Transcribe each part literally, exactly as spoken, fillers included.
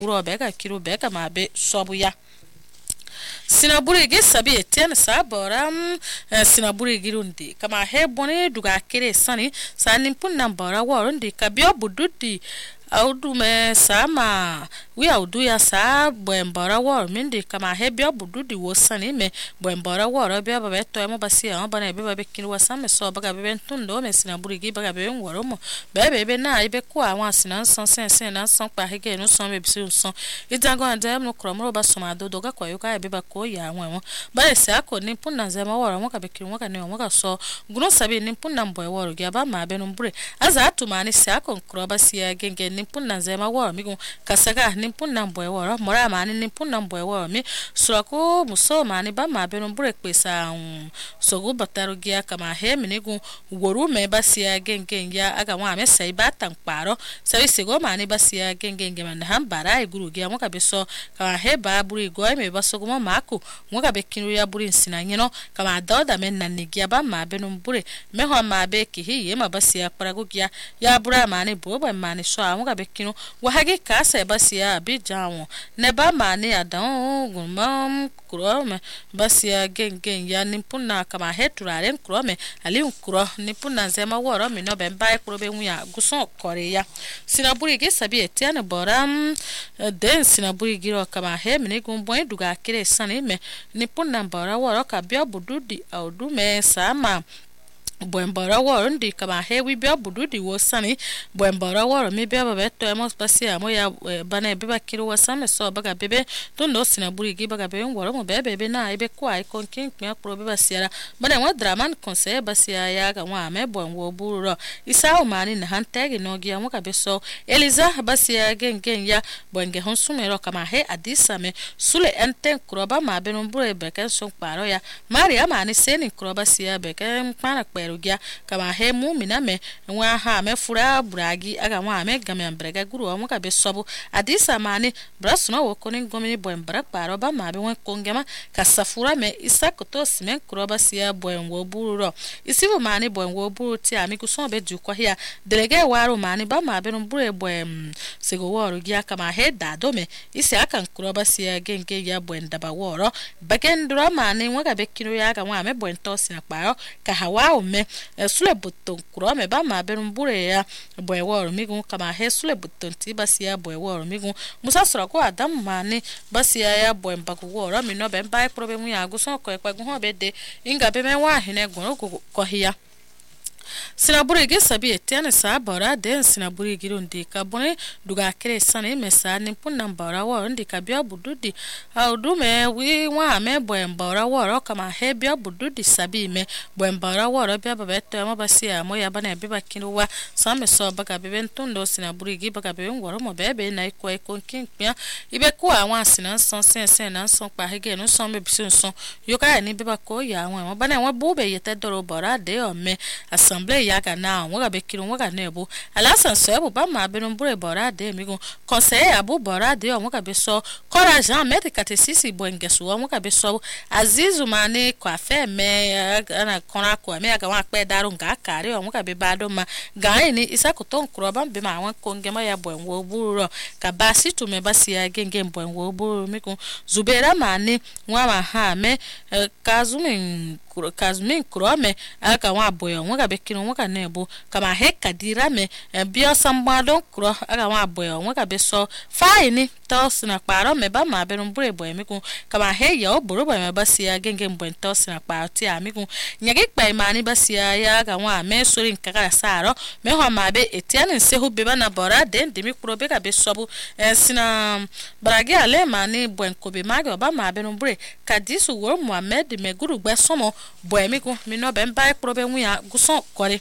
uro bega kiro bega mabe sobuya sinaburi gi sabi etian sabora sinaburi girundi kama hebone duga kere sani sanin punna bora warundi kabio bududi audu me sama wi audu ya sa bwembara war mindi kama hebio bududi wosani me bwembara war bia babe to mo basia bana be babe kin wasame so baga be tundo me sinaburi gi baga be woromo bebe be na ibe ko awon sinan san sen sen na san pa hege no san me bisu san idango ande no kromo ba soma do doga kwa yuka be ba ko ya awon ba se ako ni punna zema war mo ka be kin mo ka ne mo ka so guno sabi ni punna boy war gi ba ma be no bure aza atumani se ako kro ba sia genge nimpunna zema woro mi kasaga nimpunna boy woro mora mani nimpunna boy woro mi surako muso mani ba ma beno bure pesa sogo bataru gia kama he minigu woru me basia genge ya aga wa me sai batan paro sai sego mani basia genge man hambara iguru gia mo kabeso kama he ba buri goy me basogo mo maku mo kabe kinu ya buri nsina nyino kama doda men na nigia ba ma beno bure me ho ma be ki hi ye ma basia parago gia ya bura mani bobo mani so mo kabe kinu wahage kasa basia bijawo ne ba mani adan gumam kurome basia gengen ya nimpuna kama heturaren kurome ali kuro nimpuna zema woro mi no bemba kurobe wuya guson korea sinaburi ge sabi etiane boram den sinaburi giro kama he mini gumbo duga kire sane me nimpuna bora woro ka bia bududi audu me sama bwembara woro ndi kama hewi bia bududi wosani bwembara woro mi bia babe to emos pasia mo ya bana beba kiro wasame so baga bebe to no sinaburi gi baga bebe woro mo bebe be na ibe kwa icon king mi akro beba siara bana mo draman conseil basia ya ga wa me bwenwo buru isa o mani na hantegi no gi amo ka beso eliza basia gengen ya bwenge honsumero kama he adisa me sule enten kroba ma be no buru be kan so paro ya maria mani seni kroba sia be kan pana gia kama he mu miname nwa ha me fura bragi aga nwa me game ambrega guru o muka be sobu adisa mani brasno wo konin gomini boembra paro ba ma be won kongema kasafura me isakoto simen kroba sia boenwo buru isivu mani boenwo buru ti ami kuson be du kwa hia delege waru mani ba ma be no buru boem sego woro gia kama he dado me isi aka kroba sia genge ya boenda ba woro bagendro mani waka be kinu ya ga nwa me boento sina paro ka hawa me sule button kurome ba ma berum bure ya boy woro migu kama he sule button ti basia boy woro migu musa sura ko adam mane basia ya boy mbaku woro mi no be mba problem ya guson ko ekwa gu ho be de inga be me wa hene gun ko hiya sinaburi ge sabi etiane sa bora den sinaburi girundi kabone duga kere sane mesa nimpunna bora woro ndi kabia bududi audu me wi wa me boembora woro kama he bia bududi sabi me boembora woro bia babeto ma basia mo ya bana biba kinwa same so baga bebentundo sinaburi gi baga beben woro mo bebe na iko iko kinkpia ibe ko awon sinan son sen sen na son pa hege no son me bisun son yoka ni biba ko ya awon mo bana won bo be yete doro bora de o me assemblée yaga na won ga be kirun won ga nebo alasan so ebo ba ma benun bure bora de mi gun conseil abu bora de won ga be so kora Jean met katesisi boengeso won ga be so azizu mane kwa fe me ana kona kwa me ga wa pe darun ga kare won ga be bado ma ga ni isakoto nkro ba be ma won kongema ya boenwo buru ka basi tu me basi ya genge boenwo buru mi gun zubera mane wa ma ha me kazumin kazmin krome aka wa boyo won ga be kirun won ga nebo kama he kadira me bio samba don kro aka wa boyo won ga be so fine tos na paro me ba ma be no bure boy mi kun kama he ya oboro boy me basia genge mbo tos na paro ti ami kun nyage pa imani basia ya ga wa me sori nkaka saro me ho ma be etiane se hu be ba na bora den de mi kro be ga be sobu sina brage ale mani bwen ko be ma ga ba ma be no bure kadisu wo Muhammad me guru gbe somo boy mi kun mi no be mba probe wu ya guson kore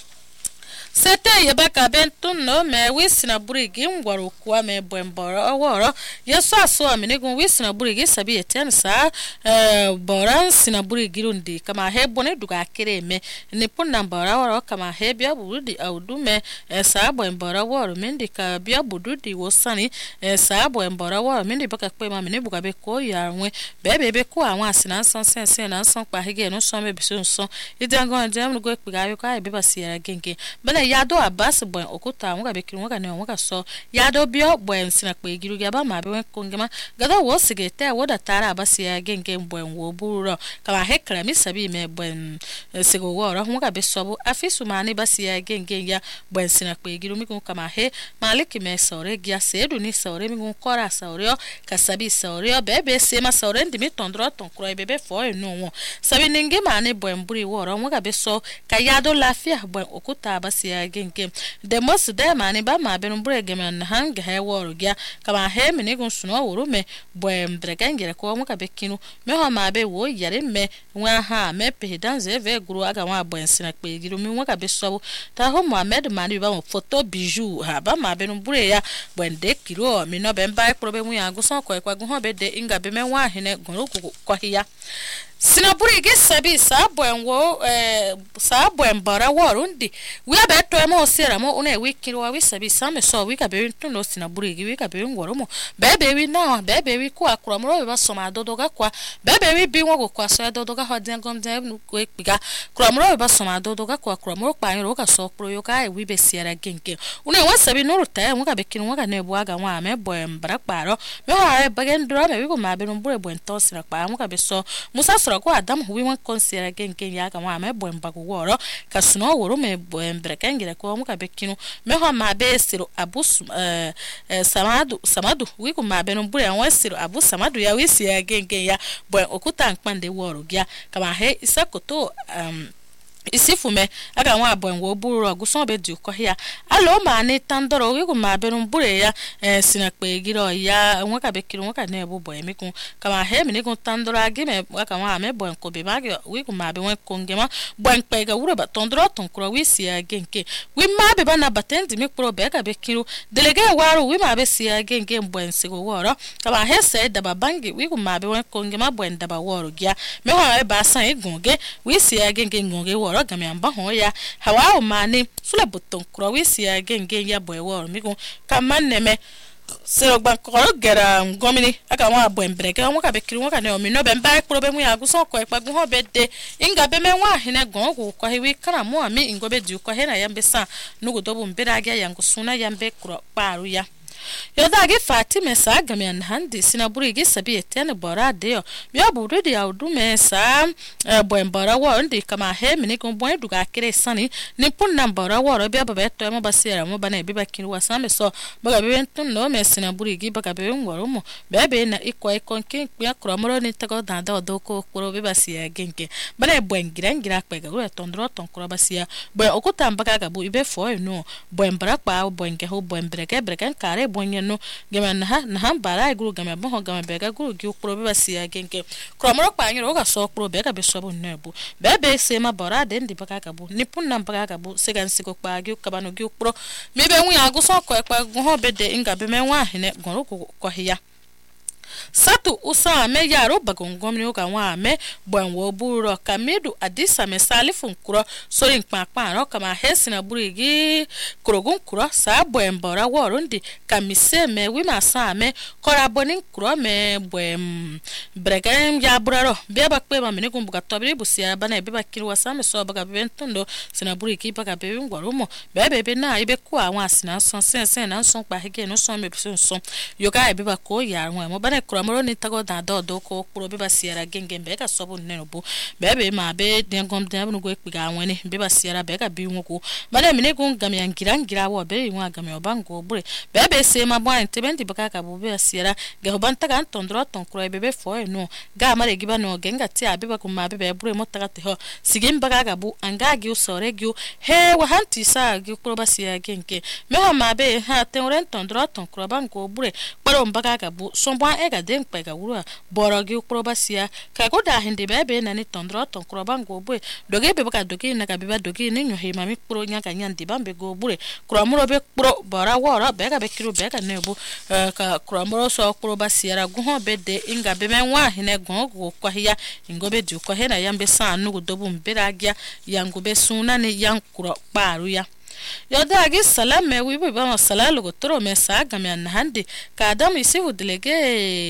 Sete yebaka bentun no me wisina burigi ngwaro kwa me bwembora woro yeso aso aminigun wisina burigi sabi eten sa eh boran sina burigi rundi kama hebone duga kere me ni punna mbora woro kama hebia burudi audume sa bwembora woro mindi ka bia bududi wosani sa bwembora woro mindi baka kwe ma mini buga be ko yarwe bebe be ko awon asina san sen sen na san pa hege no so me biso so idango ndem go ekpiga yo ka be ba siara genge bala yado abas boy okuta muga bekiru muga ne muga so yado bio boy sina kwe giru gaba ma be wen kongema gada wo sigete woda tara abasi ya genge boy wo buru kama hekra mi sabi me boy sigo wora muga be sobo afisu mani basi ya genge ya boy sina kwe giru mi kama he maliki me sore gya sedu ni sore mi kora sore kasabi sore bebe sema sore ndimi tondro ton kro bebe fo no sabi ninge mani boy mburi wora muga be so kayado lafia boy okuta abasi ya genge de mos de mani ba ma be mbure gemen hanga he woro gya kama he mi ni gun suno woro me boy mbregangere ko muga be kinu me ho ma be wo yare me wa ha me pe danze ve guru aga wa boy sina kwe giru mi muga be so ta ho Mohammed mani ba mo photo bijou ha ba ma be mbure ya boy de kiro mi no be mba problem ya gu son ko kwa gu ho be de inga be me wa hene gun ko ko hiya sinaburi ge sabi sabwen wo eh sabwen bara warundi wi abeto emo osira mo una wikiri wa wisabi same so wi ka be tuno sinaburi ge wi ka be ngoro mo bebe wi na bebe wi ku akura mo ba soma dodoga kwa bebe wi bi wo kwa so dodoga hodin gom dem ku ekpiga kura mo ba soma dodoga kwa kura mo pa ro ka so pro yo ka wi be siara genke una wasabi no ruta mo ka be kin mo ka ne bo aga wa me boy mbara kparo me ha ba gen dro me wi ko ma be no bure bo ento sira kpa mo ka be so musa ko adam wi won consider gengen ya ka wa me bo mbago woro ka suno woro me bo mbrekengere ko mu ka bekinu me ho ma be siro abus eh samadu samadu wi ko ma be no bure an wasiro abu samadu ya wi si ya gengen ya bo okuta nkpande woro gya kama he isakoto um isifume aga nwa abon wo buru oguson be du ko hia alo ma ni tandoro wi ko ma be no bure ya eh sinakpe giro ya nwa ka be kiro nwa ka ne bo boy mi kun kama he mi ni kun tandoro agi me aka nwa me bo ko be ma wi ko ma be wen kongema bo nkpe ga wuro ba tandoro ton kro wi si ya genke wi ma be ba na batendi mi pro be ka be kiro delege waru wi ma be si ya genke bo nsigo woro kama he se da babangi wi ko ma be wen kongema bo nda ba woro gya me ho ba san egunge wi si ya genke ngunge woro game amba ho ya hawa o mani sula buton kro wi si ya genge ya boy wor mi ko kamanne me sero gban ko gera ngomini aka wa bo embreke mo ka be kiri mo ka ne o mi no be mba kro be mu ya gu so ko e pa gu ho be de inga be me wa hine gon gu ko hewi kara mo ami ingo be du ko he na yambe sa nugo do bu mbira ga yango suna yambe kro paru ya yoda ge Fatima sa gamian handi sinaburi ge sabi etene bora deo biya buru de audu me sa bo embara wa ndi kama he mini ko bo eduga kire sani ni pun nambara wa ro biya baba to mo basira mo bana biba kiri wa same so baga be tun no me sinaburi ge baga be ngoro mo bebe na iko iko kin biya kromoro ni tago da da do ko kuro biba siya genke bana bo ngira ngira pe ga ro tondro ton kuro basia bo okuta mbaga ga bu ibe fo no bo embara pa bo nge ho bo embreke breke kare no gama na na hambara guru gama bo gama bega guru gi ukro be basia genke kromoro pa ngiro ga so ukro bega be so bo nebu bebe se ma bora den di baka kabu ni punna baka kabu se gan siko pa gi kabano gi ukro mi be wi agu so ko pa gu ho be de inga be me wa hine goro ko ko hiya satu usa me yaro bagongom ni ka wa me bon wo buru kamedu adisa me salifun kuro sorin kpakpa ro kama hesina burigi krogun kuro sa boen bora worundi kamise me wi masa me korabonin kuro me boem bregem ya buraro be bakpe ma meni kumbuka tobiri busia bana be bakiri wasa me so baga bentundo sina burigi baga be ngoro mo be be be na ibe ku awon asina son sen sen na son pa hege no son me son son yoga be bako ya won mo bana kromoro ni tago da do do ko kuro be basiara genge be ka sobu nenobu bebe ma be den gom den bu go ekpiga woni be basiara be ka bi nwoko bana mine gun gami angira ngira wo be nwa gami obango bure bebe se ma bo antebenti baka ka bu be basiara ge hobanta kan tondro ton kuro be be fo no ga mare giba no genga ti abi ba kuma be be bure motaka te ho sigim baka ka bu anga gi usore gi he wa hanti sa gi kuro basiara genge me ho ma be ha te oren tondro ton kuro bango bure paro mbaka ka bu sombo ega den pega wura borogi probasia ka goda hinde bebe na ni tondro ton krobango bwe doge be baka doge na ka biba doge ni nyo he mami pro nya ka nyandi bambe go bure kromuro be pro bara wora be ka be kiro be ka nebu ka kromuro so probasia ra go ho be de inga be me wa hine go go kwa hiya ingo be du ko he na yambe sa nu go dobu mbira gya yango be suna ni yankuro paru ya yoda agi salam me wi ba ma salalu go tro me sa ga me handi ka adam isi hudlege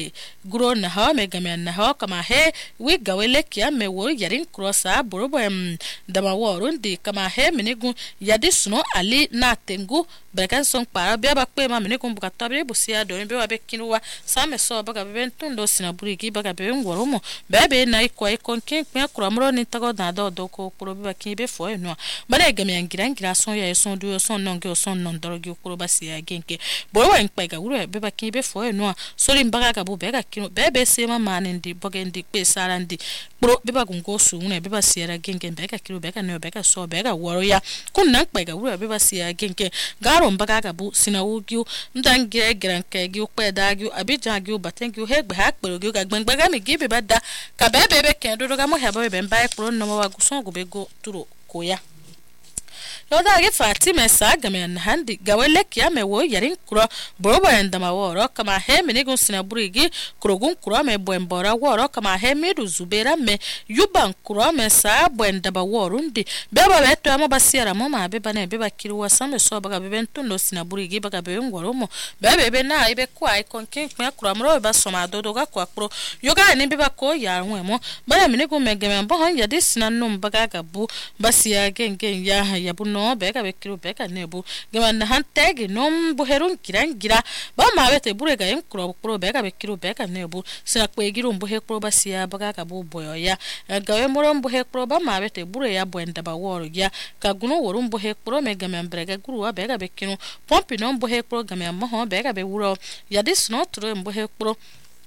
guro na ha me game na ha kama he wi gawele kia me wo yarin krosa borobo em dama worun di kama he minigun yadi suno ali na tengu brekan song para be ba pe ma minigun bukata be busia do be wa be kinwa same so baga be tundo sinaburi gi baga be ngoromo be be na iko iko kin pe kuramro ni tago na do do ko pro be kin be fo no bale game ngira ngira son ya son du son non ke son non doro gi ko ba sia genke bo wa nkpa ga wuro be ba kin be fo no so ri baga ga bu be ga kin be be se ma manindi bogendi pe sarandi pro be ba gungo su ne be ba sia genke be ga kiro be ga no be ga so be ga woro ya kun nan kpa ga wuro be ba sia genke garo mbaga ga bu sinawugyu ndangire granke gi ukpe da gi abija gi baten gi hegbe ha kpero gi ga gbangba ga mi gi be ba da ka be be be ken do ga mo heba be mba pro no wa guson go be go turo koya yoda ge Fatima saga me handi gawele kia me wo yarin kro borobo enda ma woro kama he me nigun sinaburigi krogun kro me boembora woro kama he me du zubera me yuban kro me sa boenda ba worundi beba beto amo basiara mo ma beba ne beba kiruwa same so baga bebentu no sinaburigi baga be ngoro mo bebe be na ibe kwa icon king me kro amro ba soma dodo ga kwa pro yoga ni beba ko ya nwe mo ba me nigun me geme bo han ya disina num baga ga bu basia gengen ya ya bu no beka bekiru beka nebu gaman han tag nom buherun kiran gira ba ma bete burega en kro pro beka bekiru beka nebu sina kwegiru buhe pro basia baga ka bu boyo ya gawe moron buhe pro ba ma bete bure ya bwenda ba woro ya kaguno worum buhe pro me gamen brega guru wa beka bekinu pompi nom buhe pro gamen mo ho beka be wuro ya dis no tro buhe pro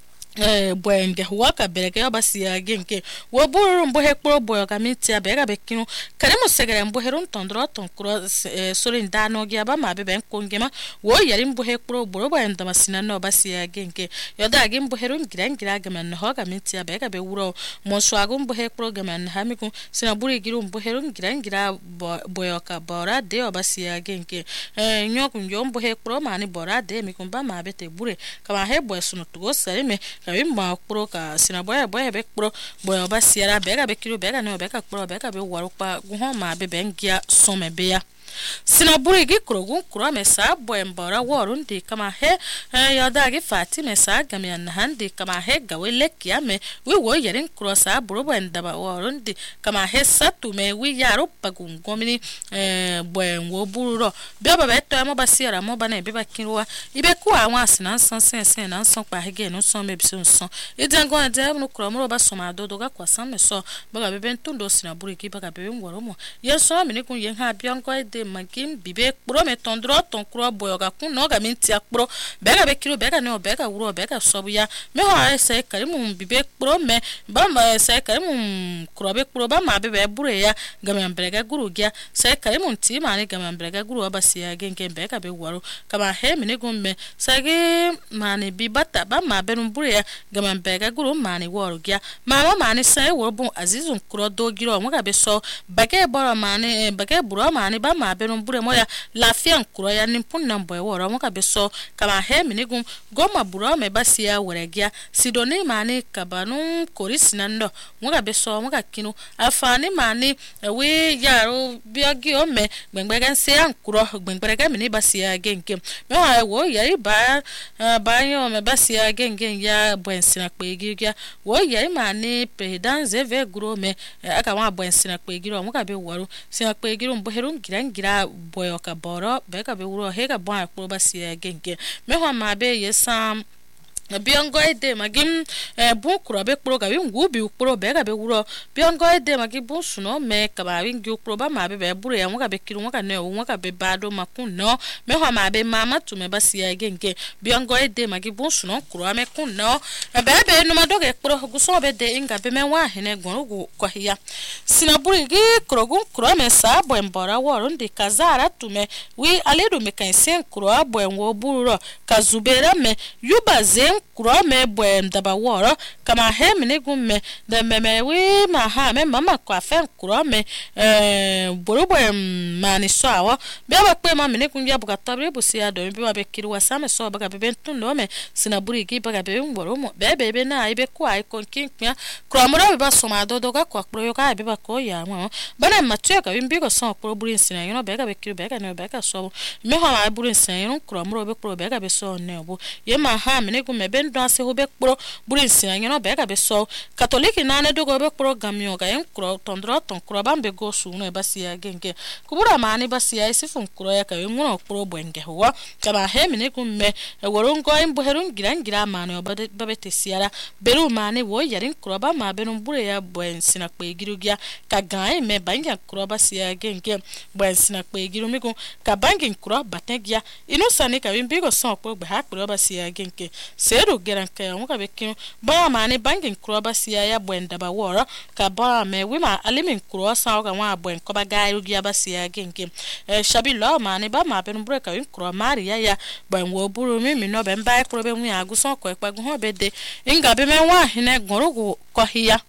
eh bwenge waka bereke abasia genke wo buru mbohe kpro boyo kamiti abega bekinu kare musegere mbohe run tondro tonkro sorin dano gi aba mabe ben kongema wo yari mbohe kpro boro ba enda masina no basia genke yoda gi mbohe run girangira gamen ho kamiti abega be wuro monso agum mbohe kpro gamen hamiku sina buri giru mbohe run girangira boyo ka bora de abasia genke eh nyoku mbohe kpro mani bora de mikumba mabe te bure kama he boy sunu tugo sarime kawi ma kpro ka sina boya boya be kpro boya ba siara bega be kiro bega no bega kpro bega be waru pa guho ma be bengia some be ya sinaburi gi krogun kro me sa boembora worundi kama he yoda gi Fatima sa game an handi kama he gawele kiame wi wo yerin kro sa buro boenda ba worundi kama he satu me wi yaro pagun gomini eh boen wo buro be ba beto mo basiara mo bana be bakinwa ibe ku awon asina san sen sen na san pa hege no son me bisun son idango ade no kro mo ba soma dodo ga kwasan me so ba be bentundo sinaburi gi ba be ngoro mo yeso me ni kun yen ha bianko ide makim bibe kpro me tondro ton kro boyoga kun no ga minti akpro bega be kiro bega no bega wuro bega sobuya me ho ese karimu bibe kpro me ba ma ese karimu kro be kpro ba ma be be bure ya ga me brega guru gya se karimu ti ma ni ga me brega guru ba sia gengen bega be waro kama he me ne gumme sage mani bibata ba ma be no bure ya ga me brega guru mani waro gya mama mani sai wo bon azizun kro do giro mo ga be so bage boro mani bage buro mani ba ma benon bure moya lafian kuro ya nimpun nan boy woro mo ka beso kama he minigum goma buro me basia weregia sidoni mani kabanu koris nando mo ka beso mo ka kinu afani mani we yaro biagi o me gbengbega se an kuro gbengbega mini basia genke me ha wo yari ba ba yo me basia gengen ya bwensina kwegigia wo yari mani pedan zeve gro me aka wa bwensina kwegiro mo ka be woro sina kwegiro mbo herun girangira boyo ka boro beka be wuro hega bon akro basia genke me ho ma be yesam biongo ide magim bu kuro be kro ga wi ngu bi kro be ga be wuro biongo ide magi bu suno me ka ba wi ngu kro ba ma be be buru ya mo ga be kiru mo ga ne o mo ga be bado makun no me ho ma be mama tu me basia genke biongo ide magi bu suno kro me kun no be be no ma doge kro gu so be de inga be me wa hene gon gu ko hiya sinaburi gi kro gun kro me sa bo embora woro ndi kazara tu me wi aledu me kan sen kro abo enwo buru kazubera me yuba zen kuro me bwem daba woro kama he mini gumme de meme wi ma ha me mama kwa fen kuro me eh boro bwem mani so awo be ba pe ma mini kun ya buka tabre busia do be ba be kiri wasame so ba ga be bentun no me sinaburi gi ba ga be ngoro mo be be be na ibe kwa ikon kinkya kuro mo be ba so ma do do ga kwa pro yo ka be ba ko ya mo bana matue ka bimbi ko so pro burin sina yo be ga be kiri be ga no be ga so me ho ma burin sina yo kuro mo be pro be ga be so ne obo ye ma ha mini gumme ben ben do se hobe pro burin sina ngeno be ka be so katoliki nane do go be pro gamio ga en kro tondro ton kro bambe go su no basia genge kubura mani basia isifun kro ya ka nguno pro bwenge ho kama he mine kumme worongo imbo herun girangira mani babete siara beru mani wo yarin kro ba ma benum bure ya bwen sina kwe girugia ka gae me banga kro basia genge bwen sina kwe giru miku ka bangin kro bategia inu sani ka bimbigo son kro be ha kro basia genge seru geran ka mu ka bekin ba mani bangin kro basia ya bwen daba wora ka ba me wima alimin kro sa ka wa bwen ko ba gairu gia basia genge e shabi lo mani ba ma benum bure ka win kro mari ya ya bwen wo buru mi mi no be mba kro be mu ya gu son ko ekpa gu ho be de inga be me wa hine goro ko hiya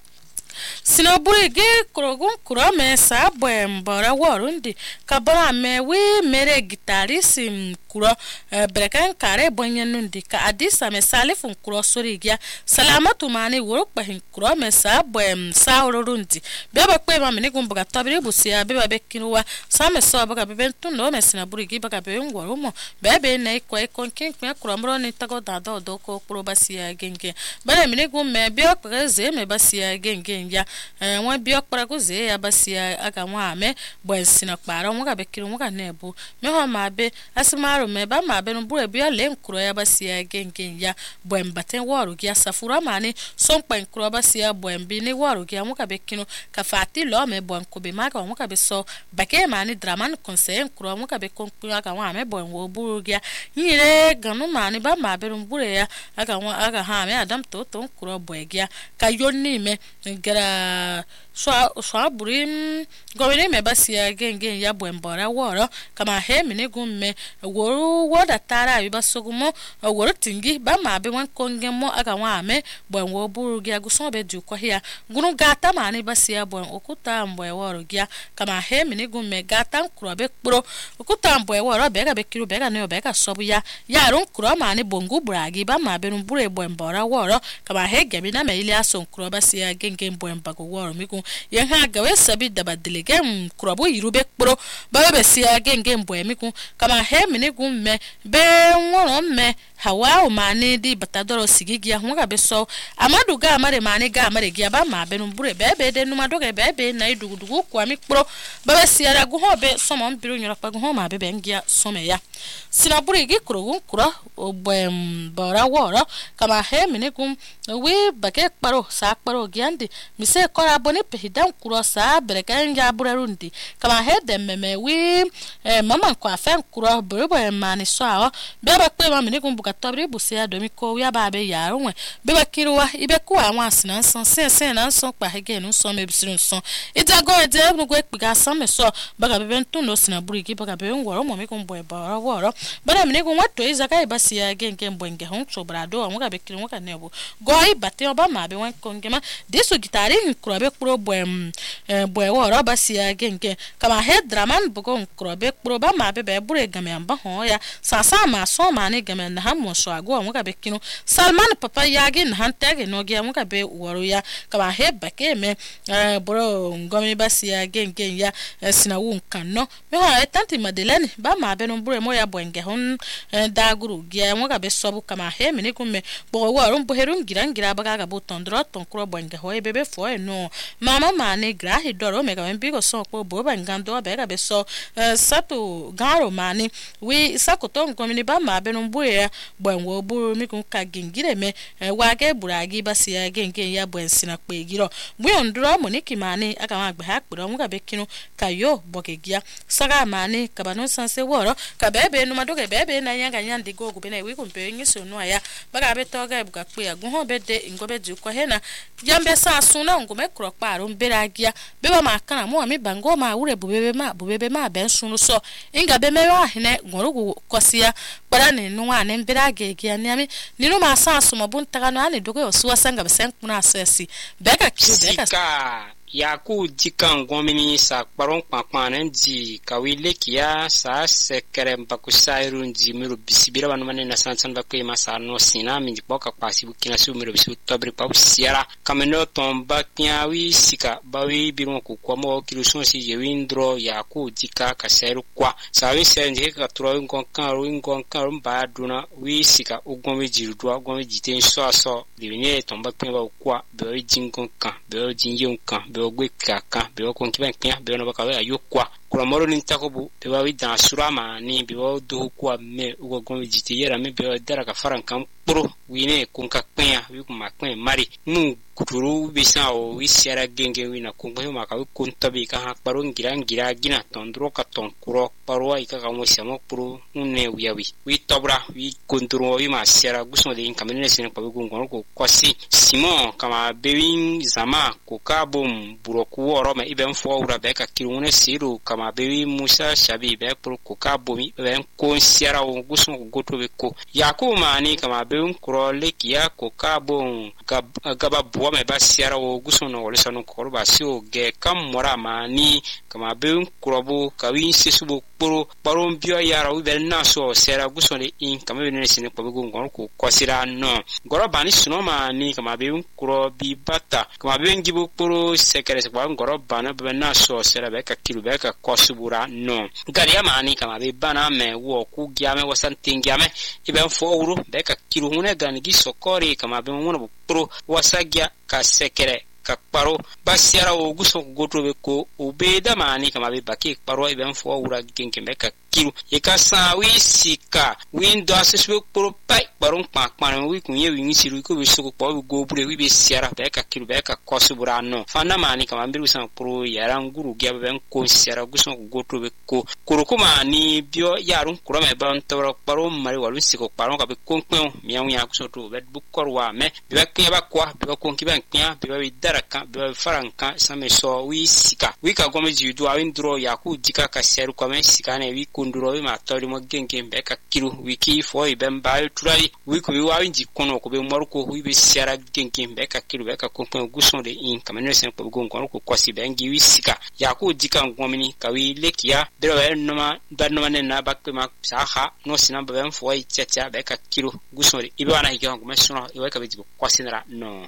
sinaburi ge krogun kurame sa bwen bara warundi kabara me wi mere gitarisim kuro brekan kare bonyenundi ka adisa me salifun kuro sorigia salamatu mani woro pahin kuro me sa bwen sa ororundi beba kwe ma meni gumbuga tabiri busia beba bekinwa sa me so baga bebentu no me sinaburi ge baga be ngoro mo bebe nei ko e konkin kwa kuro mro ni tago dado do ko kuro basia genge bale meni gum me bio preze me basia genge ya won bi okpara ko ze ya basia aga wa me bwen sina kpara won ga bekiru won ga nebu me ho ma be asmaru me ba ma be no bure bi ole nkuro ya basia gengen ya bwen baten woru gi asafura mani son pa nkuro basia bwen bi ni woru gi won ga bekinu ka fati lo me bwen ko be ma ga won ga be so bake mani draman conseil nkuro won ga be kon aga wa me bwen wo buru gi yire ganu mani ba ma be no bure ya aga won aga ha me adam to to nkuro bwe gi ka yonni me gara so so burim gowene me basia gengen ya bwembora woro kama he mine gumme woru woda tara bi basogumo woru tingi ba ma be wan kongemo aga wa me bwen wo buru gi aguso be du ko hia gunu gata mani basia bwen okuta mbwe woro gi kama he mine gumme gata nkuro be kpro okuta mbwe woro be ga be kiru be ga ne be ga sobu ya ya run kuro mani bongu bragi ba ma be nu bure bwembora woro kama he gemi na me ile aso nkuro basia gengen bwemba go woro miku yen ha gawe sabi daba delegem krobo yirube kpro ba be sia gengem boemiku kama he mini gumme be woro me hawa o mani di batadoro sigigia ho ga be so amadu ga mare mani ga mare gia ba ma be no bure be be de numa doge be be na idugudugu kwa mi kpro ba be sia ra go ho be so mo mbiru nyora pa go ho ma be be ngia so me ya sina bure gi kro kro o bem bara woro kama he mini gum we bake kparo sa kparo giandi mi se kora boni pehidan kuro sa brekan ya burarundi kama hede meme wi eh, mama kwa fen kuro borobo mani so awo beba pe ma mini kumbuka tobri busia domi ko ya ba be ya ronwe beba kirwa ibe ku awon asina san sen sen na so pa hege nu so me bisirun so ita go ede nu go ekpiga san me so baga be bentu no sina burigi baga be ngoro mo mi kumbo e bara woro bana mini kum wato izaka ibasia genke mbwenge hon so brado amuga be kirwa ka nebo go ibate oba ma be wan kongema disu gitari kuro be kuro bwem bwe woro basia genke kama he draman bugo kuro be kuro ba ma be be bure game amba ho ya sasa ma so ma ne game na hamo so ago amuga be kinu salman papa yagi na hantege no ge amuga be woro ya kama he bake me bro ngomi basia genke ya sina wun kanno me ho etanti madeleine ba ma be no bure mo ya bwenge hon da guru ge amuga be sobu kama he me ne kumme bo woro bo herun girangira baga ga butondro ton kuro bwenge ho e bebe fo e no mama mane grahi doro mega mbigo so ko bo bangando bega be so sato garo mane we sakoto ngomini ba ma be no buya bwenwo buru mi kun ka gingire me wa ge buragi basia genge ya bwensina kpe giro buyo ndro moniki mane aka ma gbe ha kpro mu ga be kinu kayo bokegia saga mane kabano sanse woro ka bebe no madoge bebe na yanga nyande go go be na we kun pe nyiso no aya baga be toga e buga kpe agu ho be de ngobe ju ko hena jambe sa suna ngume kro kparo mberagia beba makana mo ami bango ma ure bubebe ma bubebe ma ben sunu so inga be mewa hine ngorugu kosia bara ne nuwa ne mberagia gia ni ami ninu ma sa so mo buntaga no ani dogo osuwa sanga be sen kuna asesi beka ki beka yaku jikan gomini sa paron papanen di kawile kia sa sekere bakusairu di miru bisibira wanmane na sansan bakwe masa no sina mi boka pasi bukina su miru bisu tobri pa siara kameno tomba kiawi sika bawi biron ku kwamo kiluson si yewindro yaku jika kasairu kwa sawi senje ka tro ngon kan ro ngon kan ba duna wi sika ugomwe jirudwa ugomwe jiten so so divinye tomba kwa kwa be jingon kan be jinyon kan be ogwe kaka be okonkiba kya be no bakawe ayokwa kula moro nintakobu be bawi dan surama ni be do kwa me ugomwe jitiyera me be dara ka faran kan pro wine kunka kya wi kuma kwen mari nu kuturu bisa o wisiara genge wina kunga maka wi kuntabi ka ha paro ngira ngira gina tondro ka tonkuro paro ika ka mo samo pro unne wiyawi wi tobra wi kunturo wi ma siara guso de inkamene sene pa gungo ko kwasi simon kama bewin zama ko kabum buroku woro ma iben fo ura be ka kirune siru kama bewi musa shabi be pro ko kabumi be ko siara o guso ko goto be ko yakuma ni kama bewin kuro lekia ko kabum gaba wame ba siara wo gusono wole sanu ko ba sio ge kam mora mani kama be kurobo kawin sesubo poro baron bio yara wi bel naso sera gusone in kama be ne sine ko be gongon ko kwasira no goro bani suno mani kama be kuro bi bata kama be ngibo poro sekere se ba goro bana be naso sera be ka kilu be ka kwasubura no gari mani kama be bana me wo ku gyame wasantin gyame ibe fo wuro be ka kilu hune ganigi sokori kama be wono poro wasagya ka sekere ka paro basiara o guso goto be ko obeda mani kama be baki paro iben fo wura genke be ka kiru e ka sa wi sika windo asesbe poro pai baron pa pa wi kunye wi nsiru ko be soko po go bure wi be siara be ka kiru be ka kosubura no fana mani kama mbiru san poro yaran guru gya be ko siara guso goto be ko kuruku mani bio yarun kuro me ban tawro paro mari walu siko paro ka be konkon miawu ya guso to be bukorwa me be ka ba kwa be ko nkiba kya be wi daraka be faranka same so wi sika wi ka gome jidu awin dro yaku jika ka seru kwa me sika ne wi kunduro wi matori mo genge be ka kiru wiki fo iben ba turai wi ko wi awin jikono ko be morko wi be siara genge be ka kiru be ka konkon guso de in kamene sen ko gongon ko kwasi bengi wi sika yaku jika ngomini ka wi lekia dero e noma danno ne na bakko ma saha no sinamba ben fo i chacha be ka kiru guso de ibe wana hiyo ngome sono iwe ka be jibo kwasinara no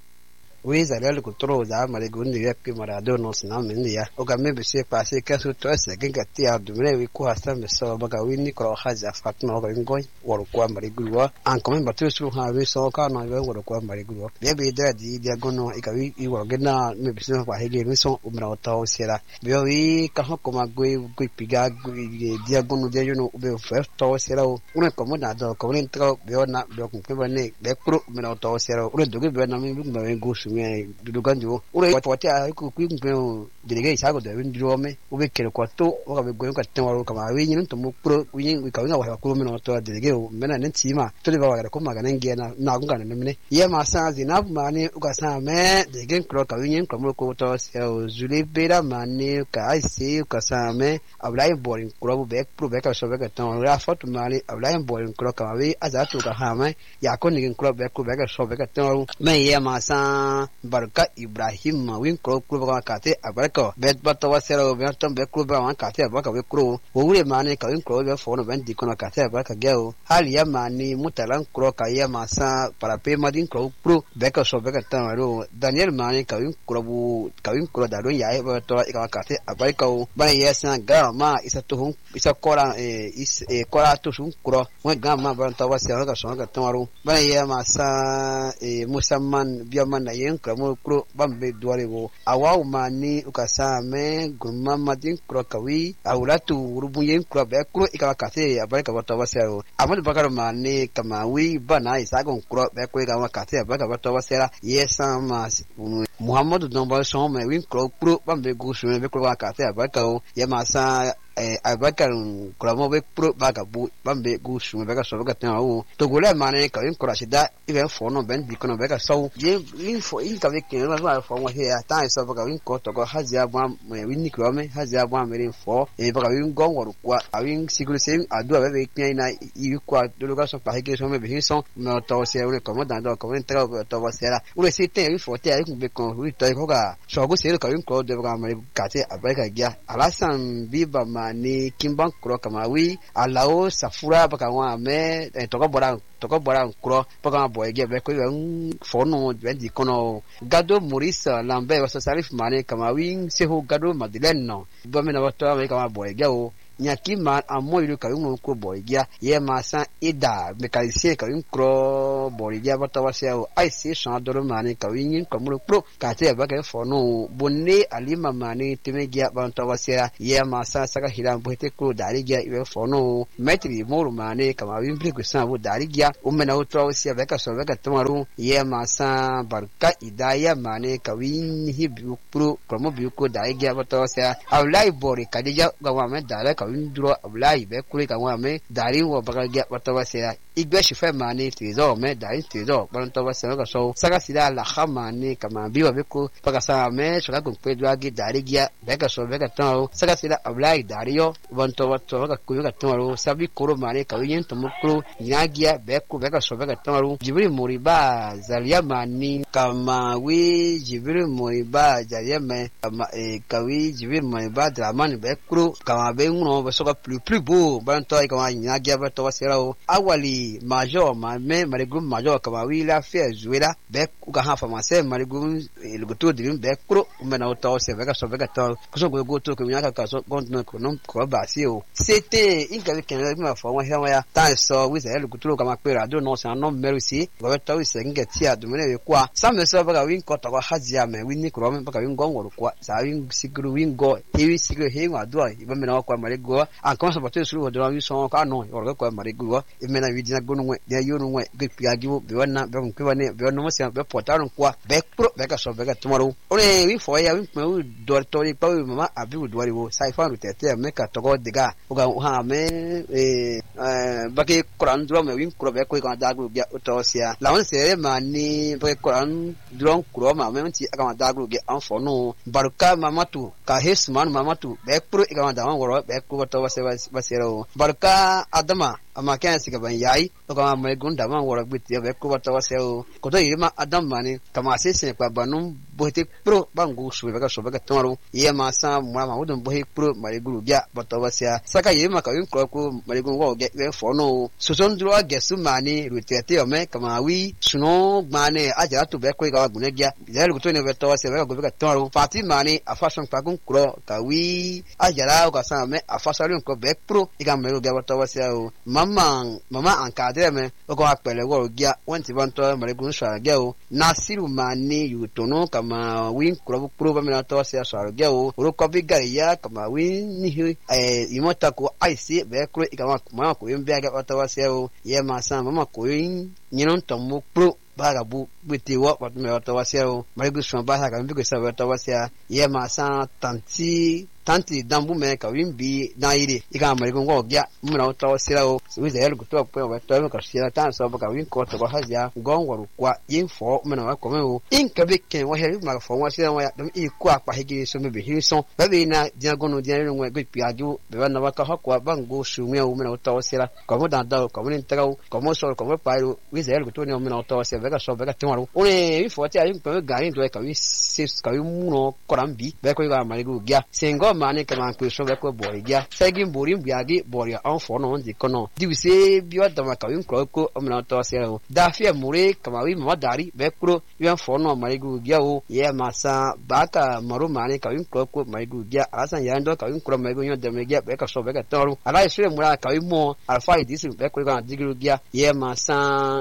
wiza lele kutoro za mare gundi yakki marado no sina mindi ya oga mebe se pase kaso to se genga tia dumre wi ku hasa me so baga wini kro haja fatma oga ngoy wor kwa mare gulwa an komen batu su ha wi so ka no wi wor kwa mare gulwa bebe dra di dia gono ikawi i wor gena mebe se kwa hege mi so umra oto sera bio wi ka hoko ma gwe gwe piga gwe dia gono dia yono ube first to sera una komo na do ko rin tro bio na bio ku pe ne be pro umra oto sera una doge be na mi bu ba go me duduganjo ure wati ku ku ku direge isago de windrome ube kere kwa to oga be gwen ka tenwaro kama we nyin to mu pro yin ka winga wa ku me no to direge mena nentima to le ba wa ko magana ngena na ngana nemne ye ma sa zinab mani uga sa me direge kro ka winyin ko mu ko to zule bera mani ka ise ka sa me ablai boring kro be pro be ka so be ka ton ra foto mani ablai boring kro ka we azatu ka ha me ya ko ni kro be ko be ka so be ka ton me ye ma sa barka Ibrahim win kro kro ba kate abarka bet batawa sero be tom be kro ba kate abarka be kro wure mani ka win kro be fono ben dikono kate abarka geo hali ya mani mutalan kro ka ya masa para pe madin kro kro be ka so be ka tamaro Daniel mani ka win kro bu ka win kro da don ya e ba to ka kate abarka ba yesa ga ma isa to hun isa kora e is e kora to sun kro wa ga ma ba tawa sero ka so ka tamaro ba ya masa e musamman biya man na yen kramo kro bambe duare wo awa mani ukasa me gurma madin kro kawi awlatu rubu yen kro be kro ika kate abare ka bata wasero amadu bakar mani kama wi bana isagon kro be ko ika kate abare ka bata wasera yesa mas Muhammadu don ba so me win kro kro bambe gusu me kro kate abare ka yema sa eh abaka kuramo be pro baga bu bambe gu shu be ka so be ka tan o to gole mane ka in kora sida even for no ben bi kono be ka so je in for in ka be ke ma for wa here tan so be ka in ko to ko hazia bwa me wini kro me hazia bwa me for e be ka win gon wo kwa awin siguru sem adu be be kyan na i kwa do ka so pa ke so me be so no to se o ko mo dan do ko en tra to ba se la o le se te in for te ai ku be ko ri to ko ka so go se ka in ko de ka me ka te abeka gia alasan biba mani kimban kro kama wi alao safura baka wa me to ko bora to ko bora kro baka boy ge be ko yon fono bendi kono gado Maurice Lambert wa salif mani kama wi se ho gado Madeleine no bo me na wato me kama boy ge o nyakima amoyo ka yungu ko boygia ye masa ida mekalise ka yun kro boygia batawase o aisi shandoro mani ka yin ko mu pro ka te ba ka fono bonne alima mani temegia bantawase ye masa saka hiram boite ko darigia iwe fono metri moru mani kama win pri ko sabu darigia umena utawase ba ka so ba ka tomaru ye masa barka idaya mani ka win hibu pro komo bi ko darigia batawase awlai bori kadija gawa me dara nduro abulai be kure ka wa me dari wo baga ga watawa se igbe shifa mani tizo me dari tizo banto wa se ka so saka sida la khamani kama biwa be ko baga sa me shoka ko pe dwa gi dari gia be ka so be ka tawo saka sida abulai dari yo banto wa to ka ku ka tawo sabi koro mani ka yin to mukro nyagia be ko be ka so be ka tawo jibri muriba zalia mani kama wi jibri muriba zalia me kama e kawi jibri muriba dramani be kro kama be uno soka plus plus beau banto ay kama nyagia ba to serao awali major ma me marigu major kama wi la fe zuela be ku ka ha famase marigu le goto de be kro mena to se veka so veka to ko go go to ko nyaka ka so gonto ko non ko ba si o c'était in ka ken ma fo wa hewa ya tan so wi se le goto kama pera do no sa no mercy go to wi se ngeti adu mene we kwa sa me so veka win ko to ko hazia me wi ni ko me veka win gon wo kwa sa win siguru win go hewi siguru he wa do iba mena kwa marigu an comme ça porter sur de la vie son ka non or ko marigu e mena wi dina gonu we de yonu we ge piagi be wana be ko wane be no mo se be portaron kwa be pro be ka so be ka tomorrow ore wi fo ya wi me do to ri pa wi mama abi wo do ri wo sai fa ru tete me ka to go diga o ga ha me e ba ke kuran dro me wi kro be ko ka da gru ge to sia la on se ma ni ba ke kuran dro kro ma me ti ka ma da gru ge an fo no baruka mamatu ka hisman mamatu be pro ka ma da won be ko to wa se ba se ro baruka adama ama kan siga ban yayi to ka ma gunda man wora biti be ko to wa se o ko to yima adama ni kama se se kwa banum bohite pro bangu su be ka so be ka tomaru ye ma sa ma ma wudun bohi pro mari guru gya to wa se saka yima ka yin ko ko mari guru wo ge be fo no so son dro ge su mani rutete o me kama wi suno mane aja to be ko ga gune gya ya lu to ne be to wa se be ka go be ka tomaru fatima ni afashon pa gun kro ka wi aja la ka sa me afashon ko be pro iga me go ga to wa se o mama mama ankadre me ko apele wo gya wonti banto mari gun sha gya o nasiru mani yutono kama win kro pro ba me na to se sha gya o ro ko bi gari ya kama win ni eh imota ko aisi be kro ikama kuma ko yin be ga to wa se o ye ma sa mama ko yin nyinon to mo pro baga bu biti wo wat me to wa se o mari gun sha ba ha ka bi ko sa to wa se ye ma sa tanti tanti dambu me ka wimbi na ire iga mari go gya muna to sirao wi ze elgo to po wa to ka sira tan so ba ka win ko to ba hazia gon waru kwa info muna wa ko me o in ka be ken wa heri ma fo wa sira wa dum i kwa pa higi so me be hi so ba be na dia gonu dia ru ngwe pi aju be wa na wa ka ha kwa bango shu me o muna to sira ko mo dan da ko mo ni tagau ko mo so ko mo pa ru wi ze elgo to ni muna to sira be ka so be ka tin waru o ne wi fo ti ayi ko ga rin to ka wi sis ka wi muno korambi be ko ga mari go gya sengo mani kama ko so be ko boygia segin borim biagi boria an fo no ndi kono diwise biwa dama ka win ko ko amna to sero da fia mure kama wi ma dari be kro wi an fo no marigu gia o ye masa baka maru mani ka win ko ko marigu gia asan ya ndo ka win ko marigu nyo de me gia be ka so be ka toru ala isure mura ka wi mo alfa disu be ko ga digiru gia ye masa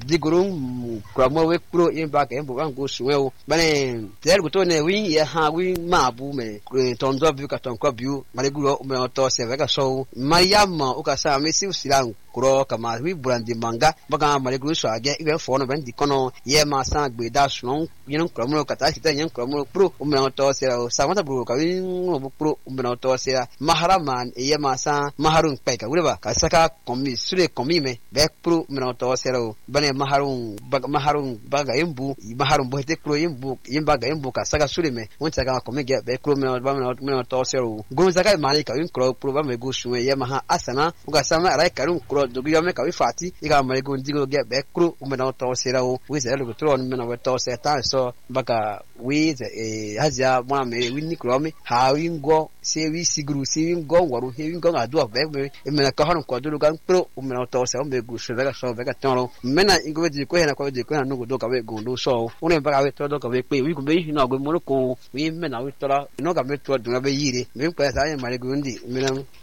digurun ko mo we kro yin ba ka en bo kan go suwe o bane der go to ne wi ye ha wi ma bu me tondo bi ka ton ko biu marigu o me to se be ka so mariam o ka sa me si usilan kuro kama wi brandi manga baga mare gru so age ibe fo no ben dikono ye ma sa gbe da sunon yin kro mo kata kita yin kro mo pro o me no to se o sa mata bro ka wi no pro o me no to se maharaman ye ma sa maharun pe ka wi ba ka saka komi sure komi me be pro me no to se o bane maharun baga maharun baga yimbu maharun bo te pro yimbu yimba ga yimbu ka saka sure me won saka komi ge be pro me no ba me no to se o gun saka mali ka wi kro pro ba me go su ye ma asana uga sama ara karun kro do yo me ka wi fati iga mari go ndigo ge be kro o me no to se ra o wi ze lo tro me no to se ta so baka wi ze e hazia mwa me wi ni kro me ha wi ngo se wi siguru se wi ngo waru he wi ngo adu be me e me na ka hanu ko do ga kro o me no to se o me go su be so be ka ton me na ingo di ko he na ko di ko na no go do ka we go do so o ne ba ka we to do ka we pe wi go be hi no go mo ko wi me na wi to la no ka me to do na be yire me ko sa ye mari go ndi me na